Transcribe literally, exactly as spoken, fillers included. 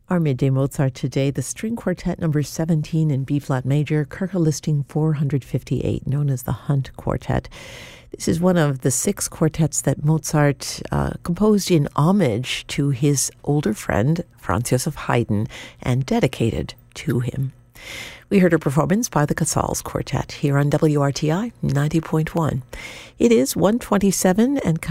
Our Midday Mozart today, the string quartet number seventeen in B-flat major, Kirka listing four hundred fifty-eight, known as the Hunt Quartet. This is one of the six quartets that Mozart uh, composed in homage to his older friend, Franz Joseph Haydn, and dedicated to him. We heard a performance by the Casals Quartet here on W R T I ninety point one. It is one twenty-seven and